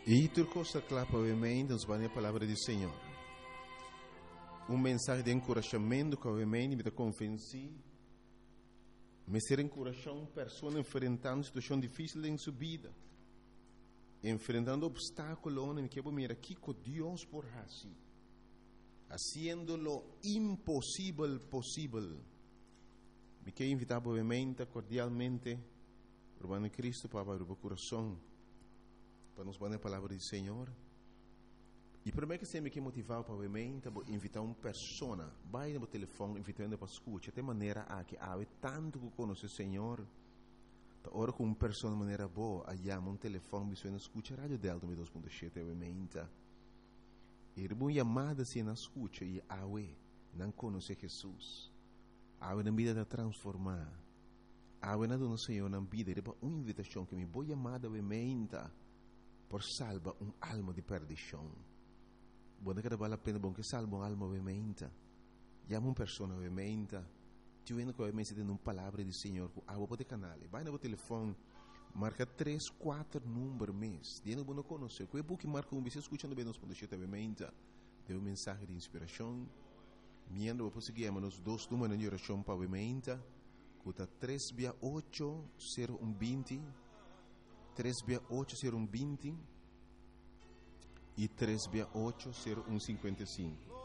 E turcosa clapa obviamente nos vai a palavra do Senhor. Mensagem de encorajamento que obviamente me convenci, me ser encorajar uma pessoa enfrentando uma situação difícil em sua vida, enfrentando obstáculos, me quero mirar aqui com Deus por assim, haciendo lo impossível possível. Me quero invitar obviamente, cordialmente, Urbano Cristo para abrir o coração, para nos dar a palavra do Senhor. E primeiro que você me quer motivar para obviamente invitar uma pessoa, vai no telefone invitando para escutar, de maneira a que há tanto que conhece o Senhor, ora com uma pessoa de maneira boa, aí um telefone me suena escuta rádio Delta 2.7 obviamente. E uma chamada se na escuta e não conhece Jesus, na vida de transformar, na dona Senhor na vida, é uma invitação que me boa chamada obviamente por salvar alma de perdição. Buona che vale la pena bom che salva un'alma ovviamente. Chiama una persona ovviamente. Ti vedo che ovviamente tem uma palavra do Senhor com a boa canale. Vai no telefone, marca 3, 4 números mês. Diano não conhece. Qual é o que marca você escutando bem nos pontos obviamente. Tem mensagem de inspiração. Miando você seguir nos 2 números de oração para obviamente. Cuta 368 0120 368 0120 e 368 0155.